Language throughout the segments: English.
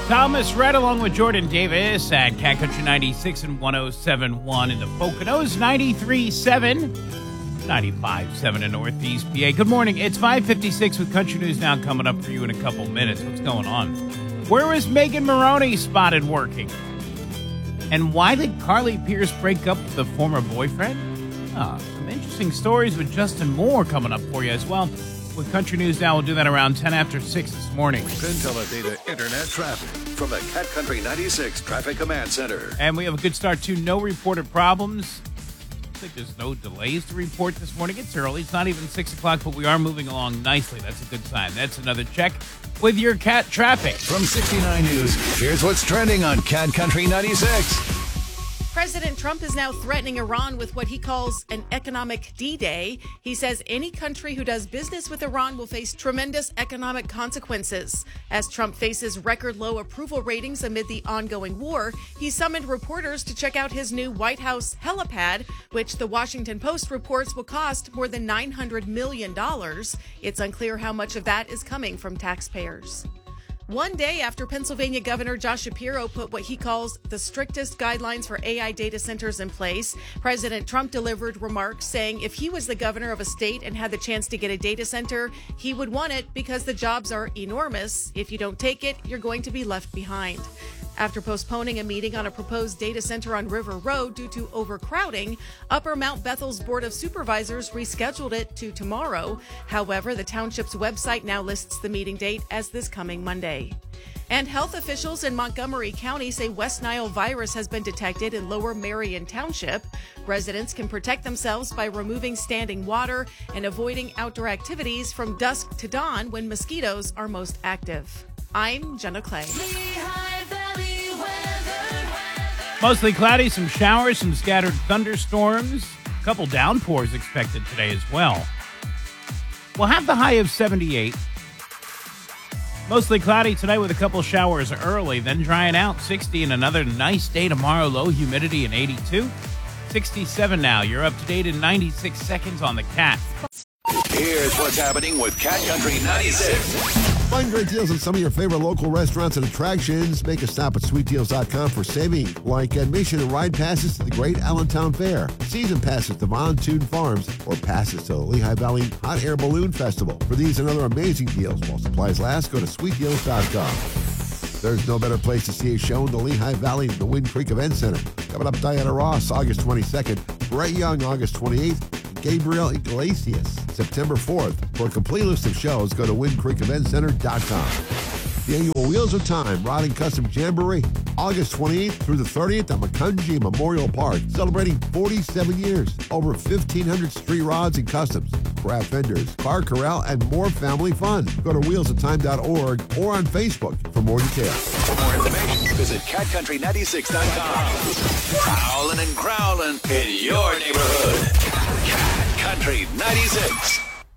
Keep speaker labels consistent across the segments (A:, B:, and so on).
A: Thomas Red along with Jordan Davis at Cat Country 96 and 107.1 in the Poconos, 93.7, 95.7 in Northeast PA. Good morning. It's 5:56 with Country News Now coming up for you in a couple minutes. What's going on? Where was Megan Maroney spotted working? And why did Carly Pierce break up with a former boyfriend? Some interesting stories with Justin Moore coming up for you as well. With Country News Now, we'll do that around 10 after 6 this morning.
B: Data Internet traffic from the Cat Country 96 Traffic Command Center.
A: And we have a good start to no reported problems. I think there's no delays to report this morning. It's early. It's not even 6 o'clock, but we are moving along nicely. That's a good sign. That's another check with your Cat traffic.
B: From 69 News, here's what's trending on Cat Country 96.
C: President Trump is now threatening Iran with what he calls an economic D-Day. He says any country who does business with Iran will face tremendous economic consequences. As Trump faces record low approval ratings amid the ongoing war, he summoned reporters to check out his new White House helipad, which the Washington Post reports will cost more than $900 million. It's unclear how much of that is coming from taxpayers. One day after Pennsylvania Governor Josh Shapiro put what he calls the strictest guidelines for AI data centers in place, President Trump delivered remarks saying if he was the governor of a state and had the chance to get a data center, he would want it because the jobs are enormous. If you don't take it, you're going to be left behind. After postponing a meeting on a proposed data center on River Road due to overcrowding, Upper Mount Bethel's Board of Supervisors rescheduled it to tomorrow. However, the township's website now lists the meeting date as this coming Monday. And health officials in Montgomery County say West Nile virus has been detected in Lower Marion Township. Residents can protect themselves by removing standing water and avoiding outdoor activities from dusk to dawn when mosquitoes are most active. I'm Jenna Clay.
A: Mostly cloudy, some showers, some scattered thunderstorms. A couple downpours expected today as well. We'll have the high of 78. Mostly cloudy tonight with a couple showers early, then drying out. 60 and another nice day tomorrow. Low humidity and 82. 67 now. You're up to date in 96 seconds on the Cat.
B: Here's what's happening with Cat Country 96.
D: Find great deals at some of your favorite local restaurants and attractions. Make a stop at sweetdeals.com for saving, like admission and ride passes to the Great Allentown Fair, season passes to Von Thun Farms, or passes to the Lehigh Valley Hot Air Balloon Festival. For these and other amazing deals while supplies last, go to sweetdeals.com. There's no better place to see a show in the Lehigh Valley than the Wind Creek Event Center. Coming up, Diana Ross, August 22nd, Brett Young, August 28th, Gabriel Iglesias, September 4th. For a complete list of shows, go to windcreekeventcenter.com. The annual Wheels of Time Rod and Custom Jamboree, August 28th through the 30th at Macungie Memorial Park, celebrating 47 years. Over 1,500 street rods and customs, craft vendors, car corral, and more family fun. Go to wheelsoftime.org or on Facebook for more details.
B: For more information, visit cat country96.com. Prowling and growling in your neighborhood. Cat Country 96.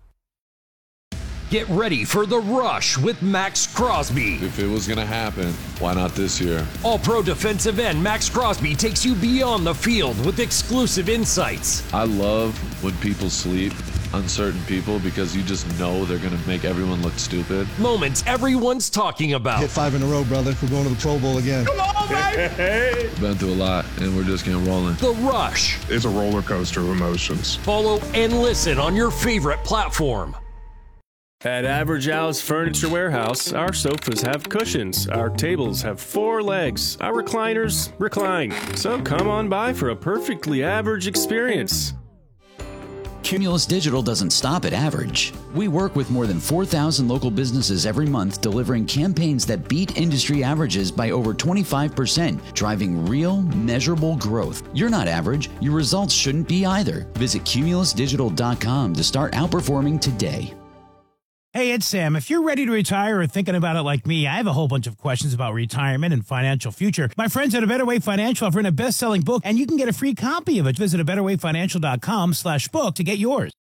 E: Get ready for The Rush with Max Crosby.
F: If it was going to happen, why not this year?
E: All-pro defensive end Max Crosby takes you beyond the field with exclusive insights.
F: I love when people sleep on certain people because you just know they're going to make everyone look stupid.
E: Moments everyone's talking about.
G: Hit 5 in a row, brother. We're going to the Pro Bowl again.
A: Come on, baby!
F: Been through a lot, and we're just getting rolling.
E: The Rush.
H: It's a roller coaster of emotions.
E: Follow and listen on your favorite platform.
I: At Average Al's Furniture Warehouse, our sofas have cushions, our tables have 4 legs, our recliners recline. So come on by for a perfectly average experience.
J: Cumulus Digital doesn't stop at average. We work with more than 4,000 local businesses every month, delivering campaigns that beat industry averages by over 25%, driving real, measurable growth. You're not average. Your results shouldn't be either. Visit cumulusdigital.com to start outperforming today.
K: Hey, it's Sam. If you're ready to retire or thinking about it like me, I have a whole bunch of questions about retirement and financial future. My friends at A Better Way Financial have written a best-selling book, and you can get a free copy of it. Visit abetterwayfinancial.com/book to get yours.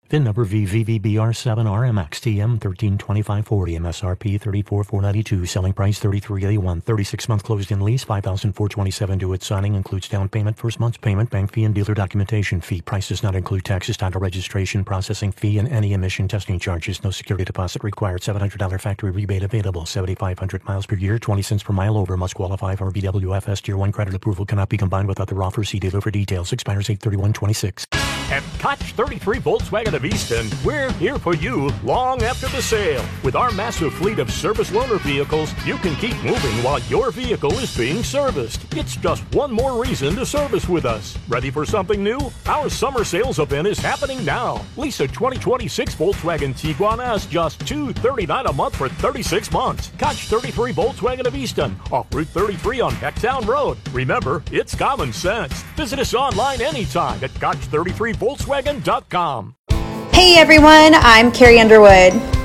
L: VIN number VVVBR7RMXTM 132540, MSRP $34,492, selling price $33,081, 36-month closed-in lease $5,427 due at signing, includes down payment, first month's payment, bank fee, and dealer documentation fee. Price does not include taxes, title registration, processing fee, and any emission testing charges. No security deposit required. $700 factory rebate available. 7,500 miles per year, 20 cents per mile over. Must qualify for BWFS Tier 1 credit approval. Cannot be combined with other offers. See dealer for details. Expires 8/31/26.
M: At Koch 33 Volkswagen of Easton, we're here for you long after the sale. With our massive fleet of service loaner vehicles, you can keep moving while your vehicle is being serviced. It's just one more reason to service with us. Ready for something new? Our summer sales event is happening now. Lease a 2026 Volkswagen Tiguan S just $239 a month for 36 months. Koch 33 Volkswagen of Easton, off Route 33 on Pecktown Road. Remember, it's common sense. Visit us online anytime at Koch33Volkswagen.com.
N: Hey everyone, I'm Carrie Underwood.